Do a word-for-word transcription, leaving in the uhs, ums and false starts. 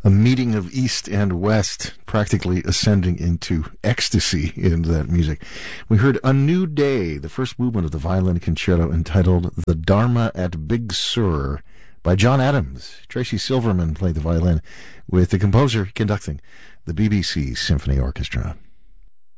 a meeting of East and West, practically ascending into ecstasy in that music. We heard A New Day, the first movement of the violin concerto entitled The Dharma at Big Sur by John Adams. Tracy Silverman played the violin with the composer conducting the B B C Symphony Orchestra.